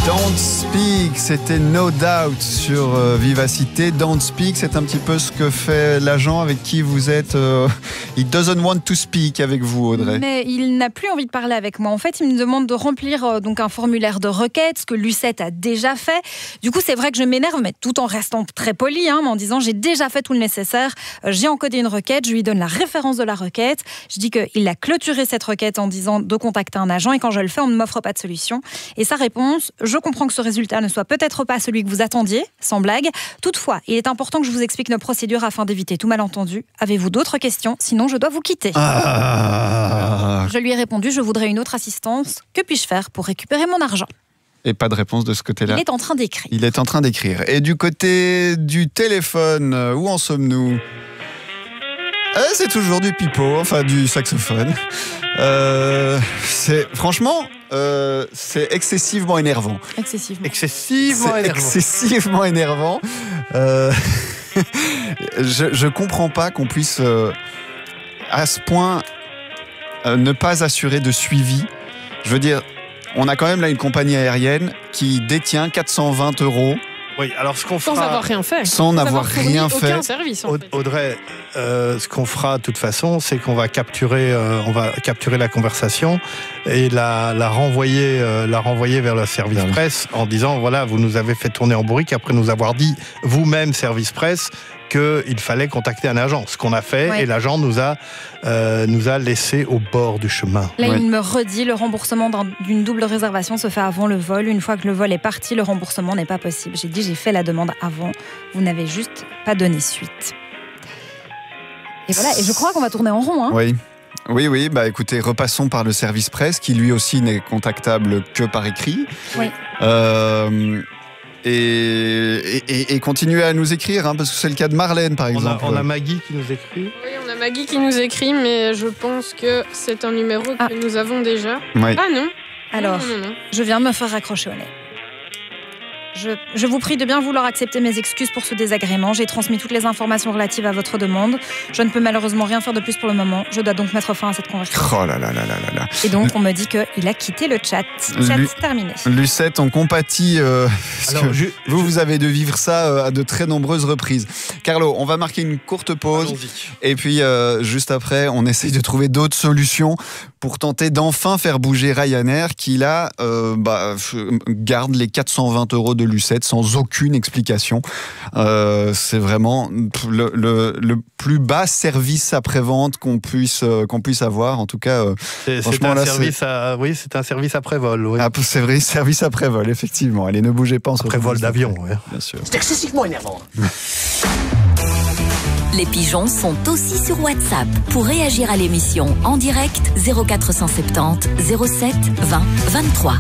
Don't Speak, c'était No Doubt sur Vivacité. Don't Speak, c'est un petit peu ce que fait l'agent avec qui vous êtes. He doesn't want to speak avec vous, Audrey. Mais il n'a plus envie de parler avec moi. En fait, il me demande de remplir donc un formulaire de requête, ce que Lucette a déjà fait. Du coup, c'est vrai que je m'énerve, mais tout en restant très poli, en disant j'ai déjà fait tout le nécessaire. J'ai encodé une requête, je lui donne la référence de la requête. Je dis qu'il a clôturé cette requête en disant de contacter un agent et quand je le fais, on ne m'offre pas de solution. Et sa réponse, je comprends que ce résultat ne soit peut-être pas celui que vous attendiez, sans blague. Toutefois, il est important que je vous explique nos procédures afin d'éviter tout malentendu. Avez-vous d'autres questions ? Sinon, je dois vous quitter. Je lui ai répondu, je voudrais une autre assistance. Que puis-je faire pour récupérer mon argent ? Et pas de réponse de ce côté-là. Il est en train d'écrire. Il est en train d'écrire. Et du côté du téléphone, où en sommes-nous ? C'est toujours du pipeau, enfin du saxophone. Franchement, c'est excessivement énervant. Excessivement énervant. Je comprends pas qu'on puisse, à ce point, ne pas assurer de suivi. Je veux dire, on a quand même là une compagnie aérienne qui détient 420 €. Oui, alors ce qu'on fera... Sans avoir rien fait. Sans avoir rien fait. Aucun service, en fait. Audrey, ce qu'on fera de toute façon, c'est qu'on va capturer la conversation et la renvoyer vers le service presse en disant, voilà, vous nous avez fait tourner en bourrique après nous avoir dit, vous-même, service presse, qu'il fallait contacter un agent. Ce qu'on a fait, et l'agent nous a laissé au bord du chemin. Là, il me redit, le remboursement d'une double réservation se fait avant le vol. Une fois que le vol est parti, le remboursement n'est pas possible. J'ai dit, j'ai fait la demande avant. Vous n'avez juste pas donné suite. Et voilà, et je crois qu'on va tourner en rond. Oui, bah écoutez, repassons par le service presse, qui lui aussi n'est contactable que par écrit. Oui. Et continuez à nous écrire, parce que c'est le cas de Marlène, par exemple. On a Maggie qui nous écrit. Oui, on a Maggie qui nous écrit, mais je pense que c'est un numéro que nous avons déjà. Oui. Ah non. Alors, non. Je viens de me faire raccrocher au nez. Je vous prie de bien vouloir accepter mes excuses pour ce désagrément. J'ai transmis toutes les informations relatives à votre demande. Je ne peux malheureusement rien faire de plus pour le moment. Je dois donc mettre fin à cette conversation. Oh là là. Et donc, on me dit qu'il a quitté le chat. Chat terminé. Lucette, on compatit. Vous avez de vivre ça à de très nombreuses reprises. Carlo, on va marquer une courte pause. Allons-y. Et puis, juste après, on essaye de trouver d'autres solutions pour tenter d'enfin faire bouger Ryanair, qui là, garde les 420 € de Lucette sans aucune explication. C'est vraiment le plus bas service après-vente qu'on puisse avoir. En tout cas, c'est un service après-vol. Oui. C'est vrai, service après-vol, effectivement. Allez, ne bougez pas. Après-vol d'avion, bien sûr. C'est excessivement énervant. Les pigeons sont aussi sur WhatsApp. Pour réagir à l'émission en direct, 0470 07 20 23.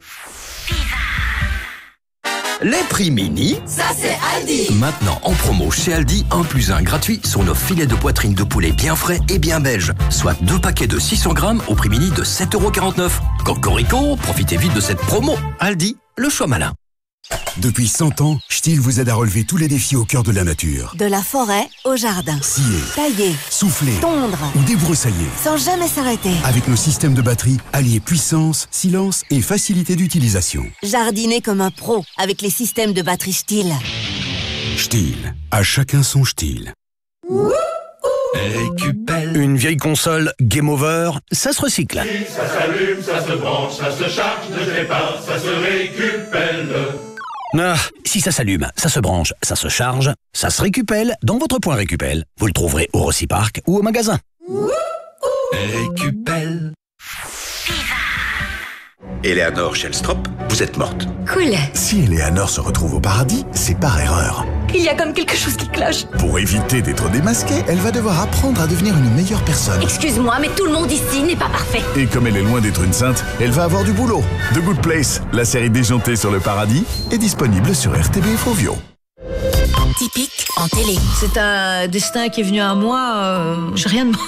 Les prix mini, ça c'est Aldi. Maintenant en promo chez Aldi, 1 + 1 gratuit sur nos filets de poitrine de poulet bien frais et bien belges. Soit 2 paquets de 600 grammes au prix mini de 7,49 €. Cocorico, profitez vite de cette promo. Aldi, le choix malin. Depuis 100 ans, Stihl vous aide à relever tous les défis au cœur de la nature. De la forêt au jardin. Scier, tailler, souffler, tondre ou débroussailler. Sans jamais s'arrêter. Avec nos systèmes de batterie, alliés puissance, silence et facilité d'utilisation. Jardiner comme un pro avec les systèmes de batterie Stihl. Stihl, à chacun son Stihl. Récupelle. Une vieille console Game Over, ça se recycle. Ça s'allume, ça se branche, ça se charge, ne sais pas, ça se récupère. Ah, si ça s'allume, ça se branche, ça se charge, ça se récupère dans votre point Récupel. Vous le trouverez au Rocipark ou au magasin. Récupel. Eleanor Shellstrop, vous êtes morte. Cool. Si Eleanor se retrouve au paradis, c'est par erreur. Il y a comme quelque chose qui cloche. Pour éviter d'être démasquée, elle va devoir apprendre à devenir une meilleure personne. Excuse-moi, mais tout le monde ici n'est pas parfait. Et comme elle est loin d'être une sainte, elle va avoir du boulot. The Good Place, la série déjantée sur le paradis, est disponible sur RTBF Ovio. Typique en télé. C'est un destin qui est venu à moi, j'ai rien demandé.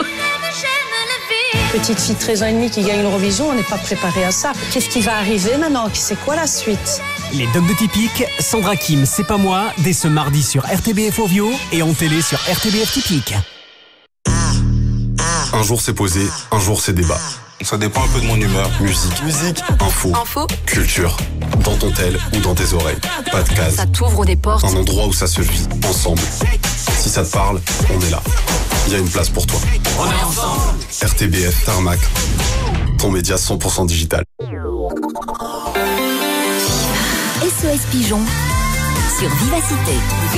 Petite fille de 13 ans et demi qui gagne l'Eurovision, on n'est pas préparé à ça. Qu'est-ce qui va arriver maintenant? C'est quoi la suite? Les docs de Typique, Sandra Kim, c'est pas moi, dès ce mardi sur RTBF Ovio et en télé sur RTBF Typique. Un jour c'est posé, un jour c'est débat. Ça dépend un peu de mon humeur. Musique, info, culture. Dans ton tel ou dans tes oreilles. Pas de case. Ça t'ouvre des portes. Un endroit où ça se vit, ensemble. Si ça te parle, on est là. Il y a une place pour toi. On est ensemble. RTBF Tarmac, ton média 100% digital. SOS Pigeon sur Vivacité.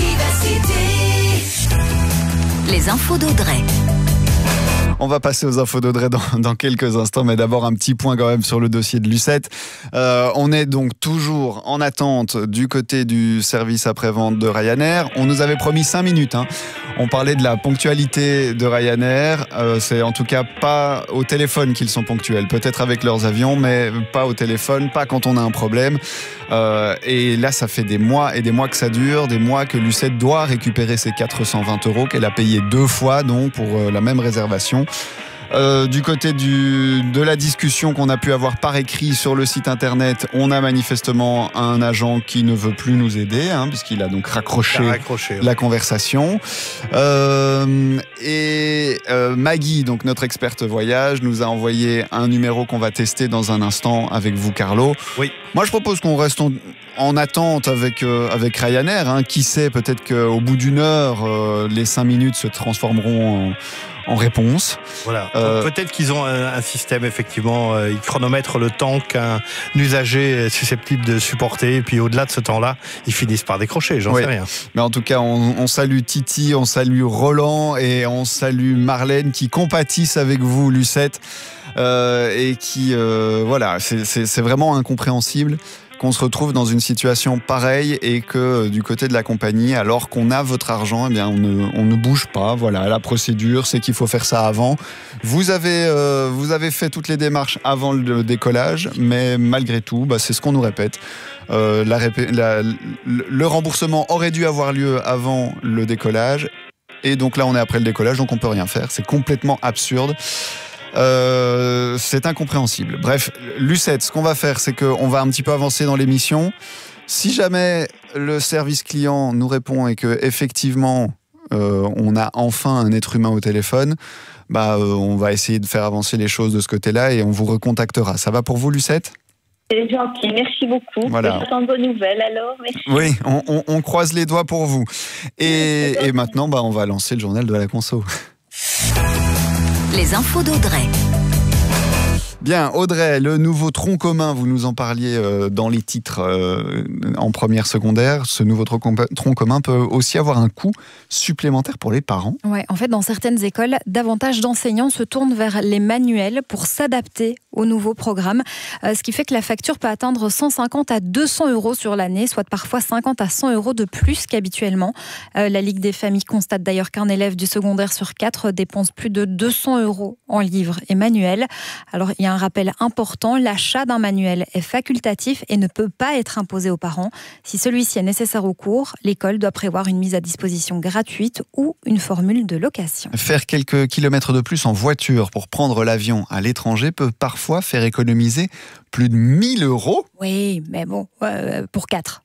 Les infos d'Audrey. On va passer aux infos d'Audrey dans quelques instants, mais d'abord un petit point quand même sur le dossier de Lucette. On est donc toujours en attente du côté du service après-vente de Ryanair. On nous avait promis 5 minutes. On parlait de la ponctualité de Ryanair. C'est en tout cas pas au téléphone qu'ils sont ponctuels. Peut-être avec leurs avions, mais pas au téléphone, pas quand on a un problème. Et là, ça fait des mois et des mois que ça dure, des mois que Lucette doit récupérer ses 420 € qu'elle a payé 2 fois donc pour la même réservation. Du côté de la discussion qu'on a pu avoir par écrit sur le site internet, on a manifestement un agent qui ne veut plus nous aider, puisqu'il a donc raccroché la conversation. Maggie, donc notre experte voyage, nous a envoyé un numéro qu'on va tester dans un instant avec vous, Carlo. Oui. Moi, je propose qu'on reste en attente avec Ryanair. Qui sait, peut-être qu'au bout d'une heure, les 5 minutes se transformeront en réponse. Voilà. Peut-être qu'ils ont un système, effectivement, ils chronomètrent le temps qu'un usager est susceptible de supporter, et puis au-delà de ce temps-là, ils finissent par décrocher, j'en sais rien. Mais en tout cas, on salue Titi, on salue Roland et on salue Marlène qui compatissent avec vous, Lucette, et qui, c'est vraiment incompréhensible qu'on se retrouve dans une situation pareille et que du côté de la compagnie, alors qu'on a votre argent, eh bien on ne bouge pas. Voilà, la procédure, c'est qu'il faut faire ça avant. Vous avez fait toutes les démarches avant le décollage, mais malgré tout, c'est ce qu'on nous répète. Le remboursement aurait dû avoir lieu avant le décollage, et donc là on est après le décollage, donc on peut rien faire. C'est complètement absurde. C'est incompréhensible. Bref, Lucette, ce qu'on va faire, c'est qu'on va un petit peu avancer dans l'émission. Si jamais le service client nous répond et que effectivement on a enfin un être humain au téléphone, on va essayer de faire avancer les choses de ce côté-là et on vous recontactera. Ça va pour vous, Lucette ? C'est gentil, merci beaucoup. Voilà. J'attends de vos nouvelles alors, merci. Oui, on croise les doigts pour vous. Et maintenant, on va lancer le journal de la conso. Les infos d'Audrey. Bien, Audrey, le nouveau tronc commun, vous nous en parliez dans les titres en première secondaire. Ce nouveau tronc commun peut aussi avoir un coût supplémentaire pour les parents. Ouais, en fait, dans certaines écoles, davantage d'enseignants se tournent vers les manuels pour s'adapter au nouveau programme. Ce qui fait que la facture peut atteindre 150 à 200 € sur l'année, soit parfois 50 à 100 € de plus qu'habituellement. La Ligue des familles constate d'ailleurs qu'un élève du secondaire sur 4 dépense plus de 200 € en livres et manuels. Alors, il y a un rappel important, l'achat d'un manuel est facultatif et ne peut pas être imposé aux parents. Si celui-ci est nécessaire au cours, l'école doit prévoir une mise à disposition gratuite ou une formule de location. Faire quelques kilomètres de plus en voiture pour prendre l'avion à l'étranger peut parfois faire économiser plus de 1 000 €. Oui, mais bon, pour 4.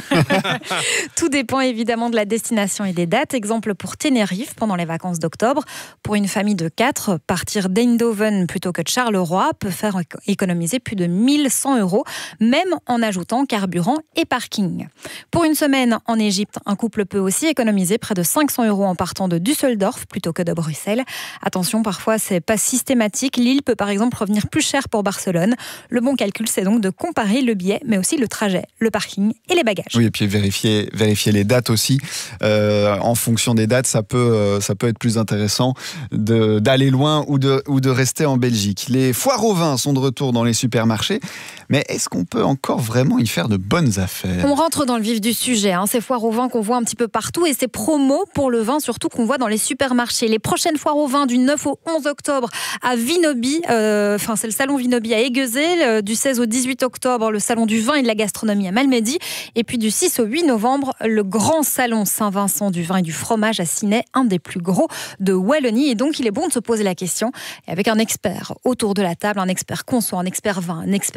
Tout dépend évidemment de la destination et des dates. Exemple pour Tenerife pendant les vacances d'octobre. Pour une famille de 4, partir d'Eindhoven plutôt que de Charleroi peut faire économiser plus de 1 100 €, même en ajoutant carburant et parking. Pour une semaine en Égypte, un couple peut aussi économiser près de 500 € en partant de Düsseldorf plutôt que de Bruxelles. Attention, parfois c'est pas systématique. Lille peut par exemple revenir plus cher pour Barcelone. Le bon calcul, c'est donc de comparer le billet, mais aussi le trajet, le parking et les bagages. Oui, et puis vérifier les dates aussi. En fonction des dates, ça peut être plus intéressant d'aller loin ou de rester en Belgique. Les foires au vin sont de retour dans les supermarchés, mais est-ce qu'on peut encore vraiment y faire de bonnes affaires ? On rentre dans le vif du sujet, ces foires au vin qu'on voit un petit peu partout et ces promos pour le vin surtout qu'on voit dans les supermarchés. Les prochaines foires au vin du 9 au 11 octobre à Vinoby, c'est le salon Vinoby à Aiguezé, du 16 au 18 octobre, le salon du vin et de la gastronomie à Malmedy, et puis du 6 au 8 novembre, le grand salon Saint-Vincent du vin et du fromage à Ciney, un des plus gros de Wallonie. Et donc, il est bon de se poser la question, et avec un expert autour de la table, un expert conso, un expert vin, un expert gastronomie,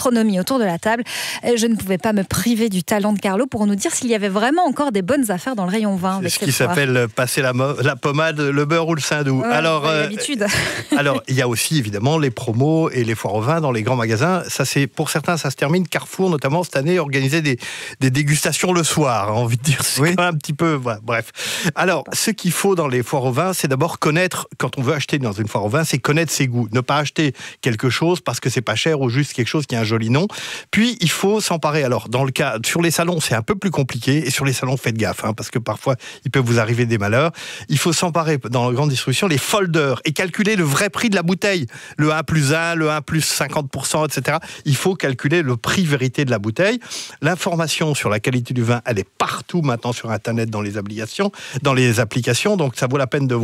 gastronomie autour de la table. Je ne pouvais pas me priver du talent de Carlo pour nous dire s'il y avait vraiment encore des bonnes affaires dans le rayon vin. C'est ce qui s'appelle passer la pommade, le beurre ou le saindoux. Ouais, alors, l'habitude. Alors, il y a aussi évidemment les promos et les foires au vin dans les grands magasins. Ça, pour certains, ça se termine. Carrefour, notamment cette année, organisait des dégustations le soir. Hein, envie de dire, c'est quand même un petit peu. Voilà, bref. Alors, ce qu'il faut dans les foires au vin, c'est d'abord connaître, quand on veut acheter dans une foire au vin, c'est connaître ses goûts. Ne pas acheter quelque chose parce que c'est pas cher ou juste quelque chose qui a un joli nom. Puis, il faut s'emparer. Alors, dans le cas, sur les salons, c'est un peu plus compliqué. Et sur les salons, faites gaffe, hein, parce que parfois, il peut vous arriver des malheurs. Il faut s'emparer, dans la grande distribution, les folders et calculer le vrai prix de la bouteille. Le 1+1, le 1+50%, etc. Il faut calculer le prix vérité de la bouteille. L'information sur la qualité du vin, elle est partout maintenant sur Internet dans les applications. Donc, ça vaut la peine de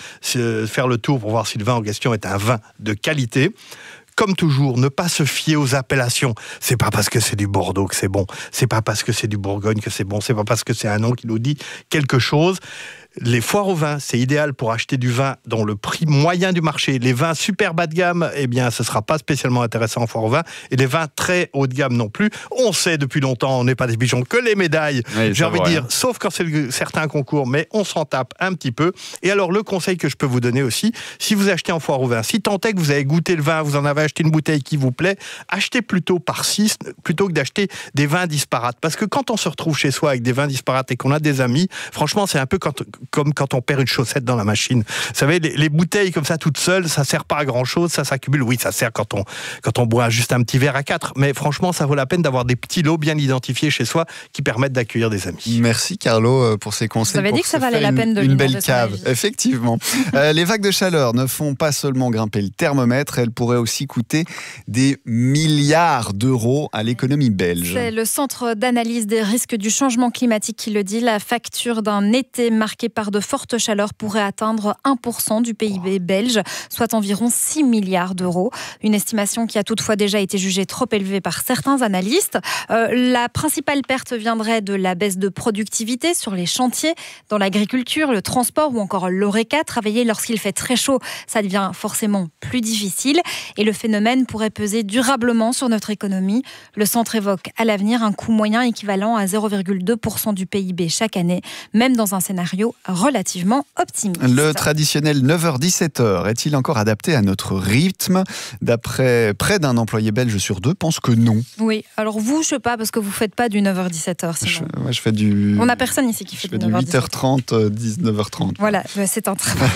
faire le tour pour voir si le vin en question est un vin de qualité. Comme toujours, ne pas se fier aux appellations. C'est pas parce que c'est du Bordeaux que c'est bon. C'est pas parce que c'est du Bourgogne que c'est bon. C'est pas parce que c'est un nom qui nous dit quelque chose. Les foires au vin, c'est idéal pour acheter du vin dont le prix moyen du marché. Les vins super bas de gamme, eh bien, ce sera pas spécialement intéressant en foire au vin. Et les vins très haut de gamme non plus. On sait depuis longtemps, on n'est pas des pigeons, que les médailles, j'ai envie de dire, sauf quand c'est certains concours, mais on s'en tape un petit peu. Et alors, le conseil que je peux vous donner aussi, si vous achetez en foire au vin, si tant est que vous avez goûté le vin, vous en avez acheté une bouteille qui vous plaît, achetez plutôt par 6 plutôt que d'acheter des vins disparates. Parce que quand on se retrouve chez soi avec des vins disparates et qu'on a des amis, franchement, c'est un peu comme quand on perd une chaussette dans la machine. Vous savez, les bouteilles comme ça toutes seules, ça sert pas à grand chose, ça s'accumule. Oui, ça sert quand on boit juste un petit verre à 4, mais franchement, ça vaut la peine d'avoir des petits lots bien identifiés chez soi qui permettent d'accueillir des amis. Merci Carlo pour ces conseils. Vous avez dit que ça valait la peine de lui une demander belle cave, effectivement. Les vagues de chaleur ne font pas seulement grimper le thermomètre, elles pourraient aussi coûter des milliards d'euros à l'économie belge. C'est le Centre d'analyse des risques du changement climatique qui le dit. La facture d'un été marqué par de forte chaleur pourrait atteindre 1% du PIB belge, soit environ 6 milliards d'euros. Une estimation qui a toutefois déjà été jugée trop élevée par certains analystes. La principale perte viendrait de la baisse de productivité sur les chantiers, dans l'agriculture, le transport ou encore l'ORECA. Travailler lorsqu'il fait très chaud, ça devient forcément plus difficile. Et le phénomène pourrait peser durablement sur notre économie. Le centre évoque à l'avenir un coût moyen équivalent à 0,2% du PIB chaque année, même dans un scénario relativement optimiste. Le traditionnel 9h-17h est-il encore adapté à notre rythme ? D'après près d'un employé belge sur 2 pense que non. Oui, alors vous, je sais pas, parce que vous faites pas du 9h-17h. Je fais du... On n'a personne ici qui fait du 8h30, 19h30. Voilà, c'est un très bon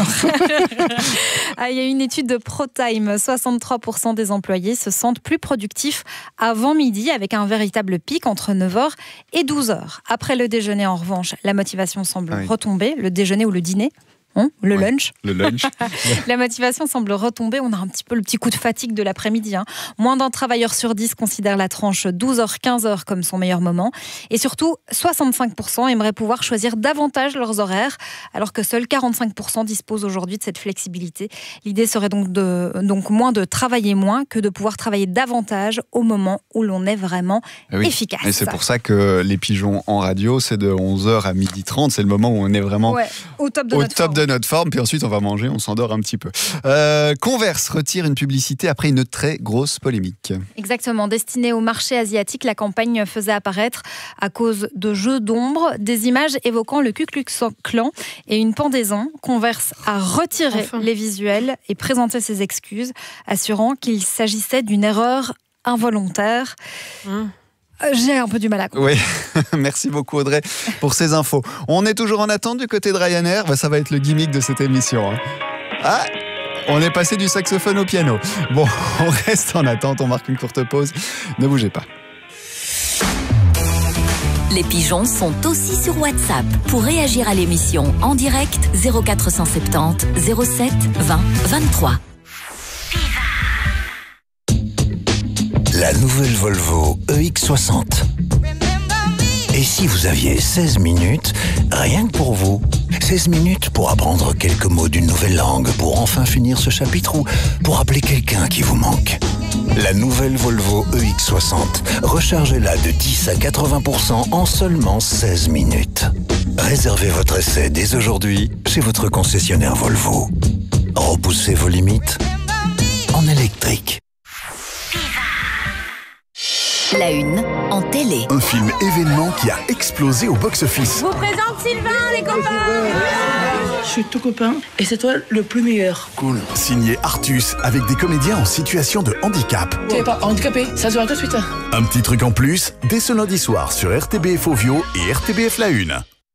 Il y a une étude de ProTime. 63% des employés se sentent plus productifs avant midi, avec un véritable pic entre 9h et 12h. Après le déjeuner, en revanche, la motivation semble retomber. Le déjeuner ou le dîner, le lunch. Le lunch. La motivation semble retomber. On a un petit peu le petit coup de fatigue de l'après-midi. Moins d'un travailleur sur 10 considère la tranche 12h-15h comme son meilleur moment. Et surtout, 65% aimeraient pouvoir choisir davantage leurs horaires, alors que seuls 45% disposent aujourd'hui de cette flexibilité. L'idée serait donc moins de travailler moins que de pouvoir travailler davantage au moment où l'on est vraiment efficace. Et c'est pour ça que les pigeons en radio, c'est de 11h à 12h30. C'est le moment où on est vraiment au top de notre forme, puis ensuite on va manger, on s'endort un petit peu. Converse retire une publicité après une très grosse polémique. Exactement, destinée au marché asiatique, la campagne faisait apparaître, à cause de jeux d'ombre, des images évoquant le Ku Klux Klan et une pendaison. Converse a retiré les visuels et présenté ses excuses, assurant qu'il s'agissait d'une erreur involontaire. J'ai un peu du mal à comprendre. Oui, merci beaucoup Audrey pour ces infos. On est toujours en attente du côté de Ryanair. Ça va être le gimmick de cette émission. Ah, on est passé du saxophone au piano. Bon, on reste en attente, on marque une courte pause. Ne bougez pas. Les pigeons sont aussi sur WhatsApp. Pour réagir à l'émission en direct, 0470 07 20 23. La nouvelle Volvo EX60. Et si vous aviez 16 minutes, rien que pour vous, 16 minutes pour apprendre quelques mots d'une nouvelle langue, pour enfin finir ce chapitre ou pour appeler quelqu'un qui vous manque. La nouvelle Volvo EX60. Rechargez-la de 10 à 80% en seulement 16 minutes. Réservez votre essai dès aujourd'hui chez votre concessionnaire Volvo. Repoussez vos limites en électrique. La Une en télé. Un film événement qui a explosé au box-office. Je vous présente Sylvain, les copains. Je suis tout copain et c'est toi le plus meilleur. Cool. Signé Artus, avec des comédiens en situation de handicap. T'es pas handicapé, ça se voit tout de suite. Un petit truc en plus, dès ce lundi soir sur RTBF Ovio et RTBF La Une.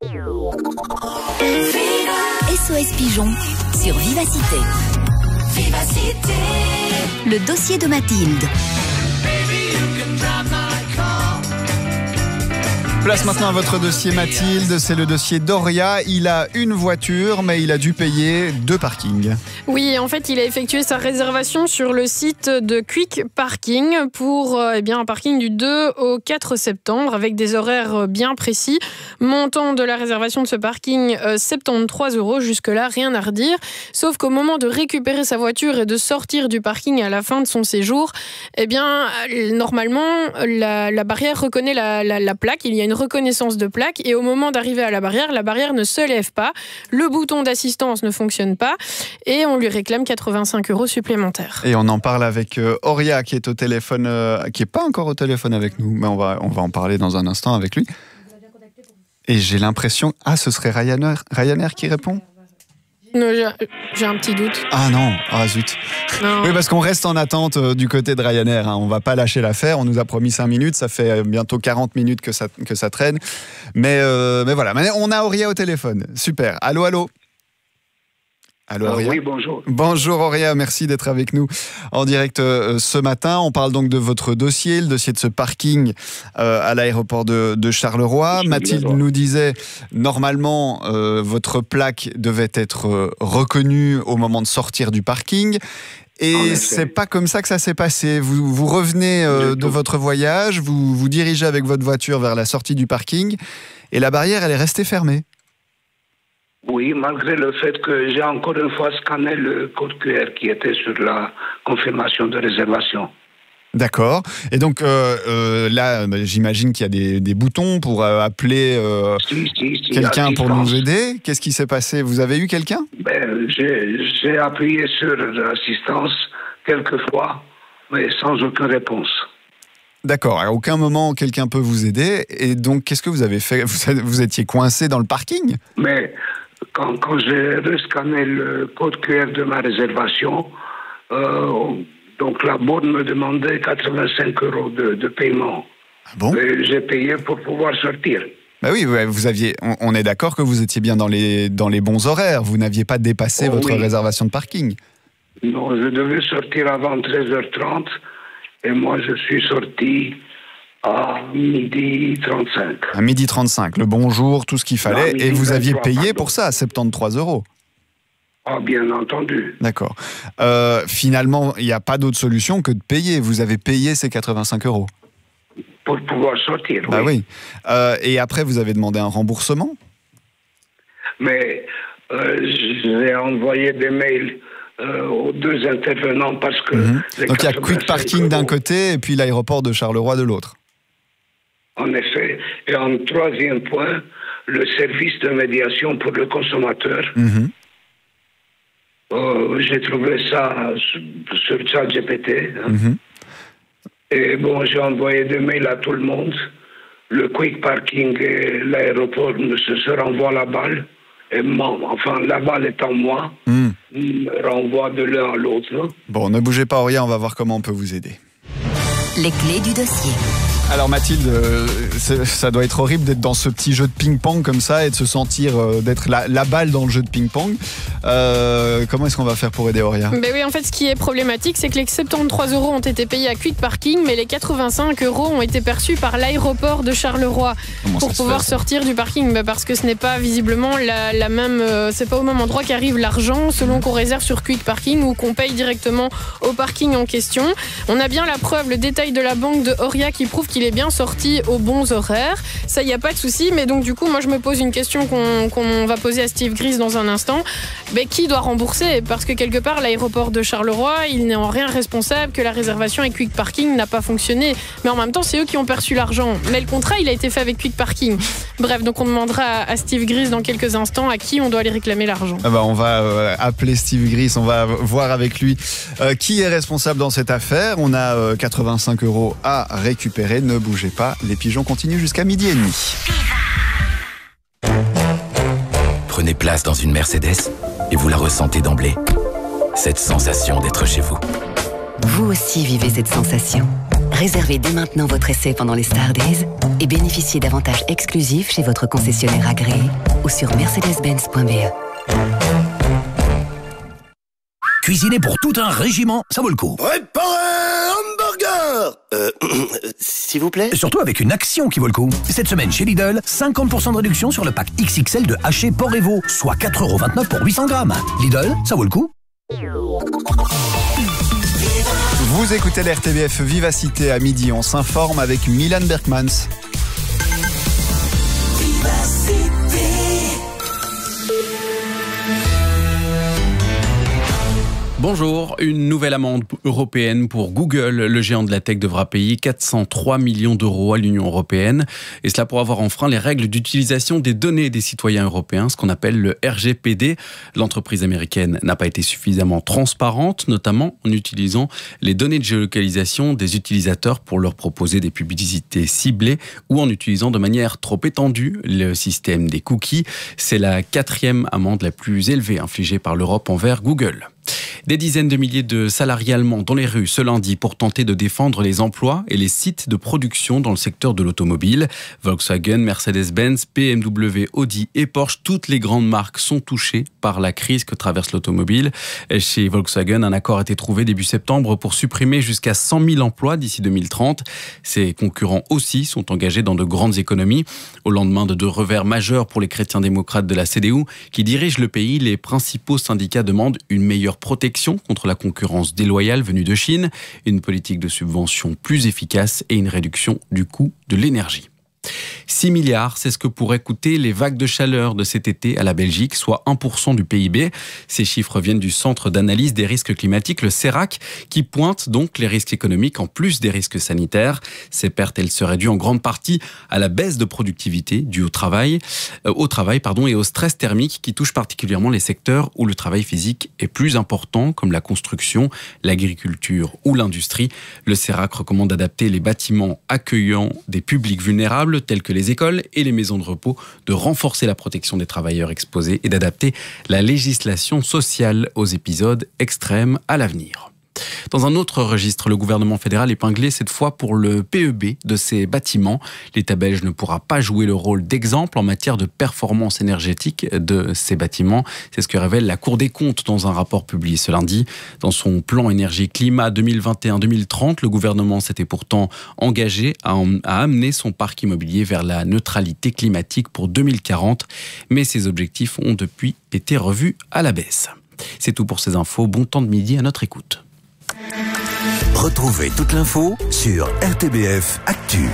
SOS Pigeon sur Vivacité. Vivacité. Le dossier de Mathilde. Place maintenant à votre dossier Mathilde, c'est le dossier d'Oria. Il a une voiture, mais il a dû payer 2 parkings. Oui, en fait, il a effectué sa réservation sur le site de Quick Parking pour un parking du 2 au 4 septembre avec des horaires bien précis. Montant de la réservation de ce parking, 73 €. Jusque-là, rien à redire. Sauf qu'au moment de récupérer sa voiture et de sortir du parking à la fin de son séjour, normalement, la barrière reconnaît la plaque. Il y a une reconnaissance de plaque et au moment d'arriver à la barrière ne se lève pas, le bouton d'assistance ne fonctionne pas et on lui réclame 85 € supplémentaires. Et on en parle avec Oria qui est au téléphone, qui n'est pas encore au téléphone avec nous, mais on va en parler dans un instant avec lui. Et j'ai l'impression, ce serait Ryanair qui répond ? Non, j'ai un petit doute. Ah non, zut. Non. Oui, parce qu'on reste en attente du côté de Ryanair. On va pas lâcher l'affaire. On nous a promis 5 minutes. Ça fait bientôt 40 minutes que ça traîne. Mais voilà. Mais on a Auria au téléphone. Super. Allô, allô. Allô, Auria. Oui, bonjour. Bonjour Auria, merci d'être avec nous en direct ce matin. On parle donc de votre dossier, le dossier de ce parking à l'aéroport de Charleroi. Mathilde nous disait, normalement, votre plaque devait être reconnue au moment de sortir du parking. Et c'est pas comme ça que ça s'est passé. Vous revenez de votre voyage, vous vous dirigez avec votre voiture vers la sortie du parking et la barrière, elle est restée fermée. Oui, malgré le fait que j'ai encore une fois scanné le code QR qui était sur la confirmation de réservation. D'accord. Et donc là, j'imagine qu'il y a des boutons pour appeler quelqu'un pour nous aider. Qu'est-ce qui s'est passé ? Vous avez eu quelqu'un ? J'ai appuyé sur l'assistance quelques fois, mais sans aucune réponse. D'accord. À aucun moment, quelqu'un peut vous aider. Et donc, qu'est-ce que vous avez fait ? Vous étiez coincé dans le parking ? Mais quand j'ai rescanné le code QR de ma réservation, donc la borne me demandait 85 € de paiement. Ah bon ? Et j'ai payé pour pouvoir sortir. Bah oui, vous aviez. On est d'accord que vous étiez bien dans les bons horaires. Vous n'aviez pas dépassé votre réservation de parking. Non, je devais sortir avant 13h30 et moi je suis sorti à 12h35. À 12h35, le bonjour, tout ce qu'il fallait. Et vous aviez payé pour ça, 73 €. Ah, bien entendu. D'accord. Finalement, il n'y a pas d'autre solution que de payer. Vous avez payé ces 85 €. Pour pouvoir sortir, bah oui. Et après, vous avez demandé un remboursement ? Mais j'ai envoyé des mails aux 2 intervenants parce que... Donc il y a Quick Parking d'un côté et puis l'aéroport de Charleroi de l'autre. En effet. Et en 3e point, le service de médiation pour le consommateur. J'ai trouvé ça sur ChatGPT. Et bon, j'ai envoyé des mails à tout le monde. Le Quick Parking et l'aéroport se renvoient la balle. Et la balle est en moi. Me renvoie de l'un à l'autre. Bon, ne bougez pas, Auria, on va voir comment on peut vous aider. Les clés du dossier. Alors Mathilde, ça doit être horrible d'être dans ce petit jeu de ping-pong comme ça et de se sentir d'être la balle dans le jeu de ping-pong. Comment est-ce qu'on va faire pour aider Auria ? Oui, en fait, ce qui est problématique, c'est que les 73 € ont été payés à Quick Parking, mais les 85 € ont été perçus par l'aéroport de Charleroi pour pouvoir sortir du parking. Parce que ce n'est pas visiblement la même... c'est pas au même endroit qu'arrive l'argent selon qu'on réserve sur Quick Parking ou qu'on paye directement au parking en question. On a bien la preuve, le détail de la banque de Auria qui prouve qu'il est bien sorti aux bons horaires. Ça, il n'y a pas de souci. Mais donc, du coup, moi, je me pose une question qu'on va poser à Steve Gris dans un instant. Qui doit rembourser ? Parce que quelque part, l'aéroport de Charleroi, il n'est en rien responsable que la réservation avec Quick Parking n'a pas fonctionné. Mais en même temps, c'est eux qui ont perçu l'argent. Mais le contrat, il a été fait avec Quick Parking. Bref, donc on demandera à Steve Gris dans quelques instants à qui on doit aller réclamer l'argent. On va appeler Steve Gris, on va voir avec lui qui est responsable dans cette affaire. On a 85 € à récupérer. ne bougez pas, les pigeons continuent jusqu'à 12h30. Prenez place dans une Mercedes et vous la ressentez d'emblée. Cette sensation d'être chez vous. Vous aussi vivez cette sensation. Réservez dès maintenant votre essai pendant les Star Days et bénéficiez d'avantages exclusifs chez votre concessionnaire agréé ou sur mercedes-benz.be. Cuisiner pour tout un régiment, ça vaut le coup. Préparez hamburger s'il vous plaît. Surtout avec une action qui vaut le coup. Cette semaine chez Lidl, 50% de réduction sur le pack XXL de haché porc et veau, soit 4,29€ pour 800 grammes. Lidl, ça vaut le coup. Vous écoutez l'RTBF Vivacité à midi. On s'informe avec Milan Berkmans. Bonjour, une nouvelle amende européenne pour Google. Le géant de la tech devra payer 403 millions d'euros à l'Union européenne. Et cela pour avoir enfreint les règles d'utilisation des données des citoyens européens, ce qu'on appelle le RGPD. L'entreprise américaine n'a pas été suffisamment transparente, notamment en utilisant les données de géolocalisation des utilisateurs pour leur proposer des publicités ciblées ou en utilisant de manière trop étendue le système des cookies. C'est la 4e amende la plus élevée infligée par l'Europe envers Google. Des dizaines de milliers de salariés allemands dans les rues ce lundi pour tenter de défendre les emplois et les sites de production dans le secteur de l'automobile. Volkswagen, Mercedes-Benz, BMW, Audi et Porsche, toutes les grandes marques sont touchées par la crise que traverse l'automobile. Chez Volkswagen, un accord a été trouvé début septembre pour supprimer jusqu'à 100 000 emplois d'ici 2030. Ses concurrents aussi sont engagés dans de grandes économies. Au lendemain de 2 revers majeurs pour les chrétiens démocrates de la CDU qui dirigent le pays, les principaux syndicats demandent une meilleure protection contre la concurrence déloyale venue de Chine, une politique de subvention plus efficace et une réduction du coût de l'énergie. 6 milliards, c'est ce que pourraient coûter les vagues de chaleur de cet été à la Belgique, soit 1% du PIB. Ces chiffres viennent du Centre d'analyse des risques climatiques, le CERAC, qui pointe donc les risques économiques en plus des risques sanitaires. Ces pertes, elles seraient dues en grande partie à la baisse de productivité due au travail et au stress thermique qui touche particulièrement les secteurs où le travail physique est plus important, comme la construction, l'agriculture ou l'industrie. Le CERAC recommande d'adapter les bâtiments accueillant des publics vulnérables tels que les écoles et les maisons de repos, de renforcer la protection des travailleurs exposés et d'adapter la législation sociale aux épisodes extrêmes à l'avenir. Dans un autre registre, le gouvernement fédéral épinglé cette fois pour le PEB de ces bâtiments. L'État belge ne pourra pas jouer le rôle d'exemple en matière de performance énergétique de ces bâtiments. C'est ce que révèle la Cour des comptes dans un rapport publié ce lundi. Dans son plan énergie-climat 2021-2030, le gouvernement s'était pourtant engagé à amener son parc immobilier vers la neutralité climatique pour 2040. Mais ces objectifs ont depuis été revus à la baisse. C'est tout pour ces infos. Bon temps de midi à notre écoute. Retrouvez toute l'info sur RTBF Actu.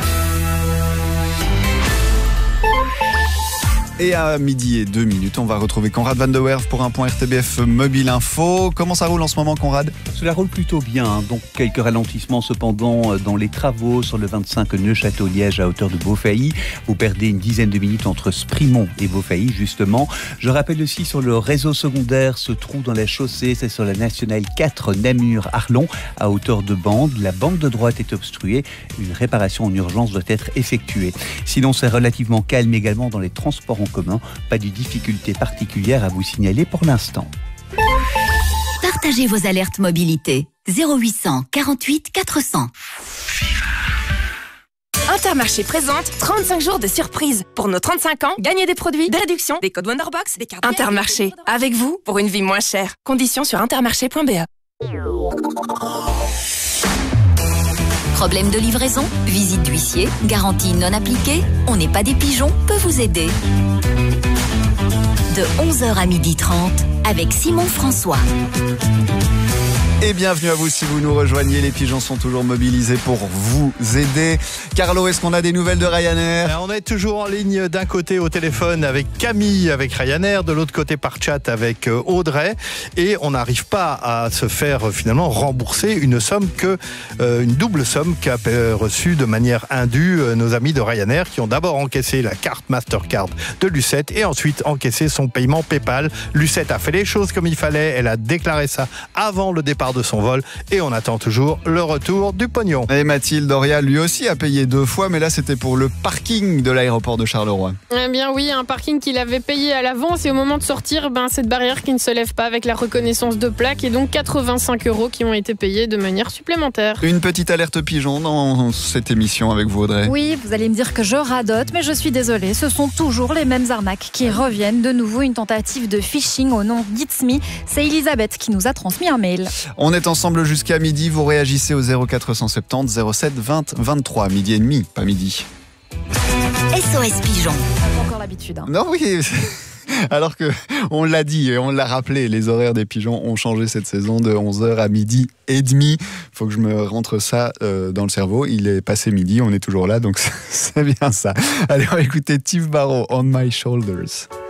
Et à 12h02, on va retrouver Conrad van der Werf pour un point RTBF Mobile Info. Comment ça roule en ce moment, Conrad ? Cela roule plutôt bien, donc quelques ralentissements cependant dans les travaux sur le 25 Neuchâteau-Liège à hauteur de Beaufailly. Vous perdez une dizaine de minutes entre Sprimont et Beaufailly, justement. Je rappelle aussi sur le réseau secondaire, ce trou dans la chaussée, c'est sur la Nationale 4 Namur-Arlon à hauteur de bande. La bande de droite est obstruée. Une réparation en urgence doit être effectuée. Sinon, c'est relativement calme également dans les transports en commun. Pas de difficultés particulières à vous signaler pour l'instant. Partagez vos alertes mobilité. 0800 48 400. Intermarché présente 35 jours de surprise. Pour nos 35 ans, gagnez des produits, des réductions, des codes Wonderbox, des cartes. Intermarché, avec vous pour une vie moins chère. Conditions sur intermarché.be. Problème de livraison, visite d'huissier, garantie non appliquée, on n'est pas des pigeons, peut vous aider. De 11h à 12h30 avec Simon François. Et bienvenue à vous si vous nous rejoignez. Les pigeons sont toujours mobilisés pour vous aider. Carlo, est-ce qu'on a des nouvelles de Ryanair ? On est toujours en ligne d'un côté au téléphone avec Camille, avec Ryanair, de l'autre côté par chat avec Audrey. Et on n'arrive pas à se faire finalement rembourser une double somme qu'a reçue de manière indue nos amis de Ryanair qui ont d'abord encaissé la carte Mastercard de Lucette et ensuite encaissé son paiement PayPal. Lucette a fait les choses comme il fallait. Elle a déclaré ça avant le départ départ de son vol et on attend toujours le retour du pognon. Et Mathilde Doria, lui aussi, a payé 2 fois, mais là, c'était pour le parking de l'aéroport de Charleroi. Eh bien oui, un parking qu'il avait payé à l'avance et au moment de sortir, cette barrière qui ne se lève pas avec la reconnaissance de plaque et donc 85 € qui ont été payés de manière supplémentaire. Une petite alerte pigeon dans cette émission avec vous, Audrey. Oui, vous allez me dire que je radote, mais je suis désolée, ce sont toujours les mêmes arnaques qui reviennent. De nouveau, une tentative de phishing au nom d'Itsme. C'est Elisabeth qui nous a transmis un mail. On est ensemble jusqu'à midi, vous réagissez au 0470 07 20 23, midi et demi, pas midi. SOS Pigeon. Encore l'habitude. Non, oui. Alors que on l'a dit et on l'a rappelé, les horaires des pigeons ont changé cette saison de 11h à midi et demi. Faut que je me rentre ça dans le cerveau. Il est passé midi, on est toujours là, donc c'est bien ça. Allez, on va écouter Tiff Barrow, On My Shoulders.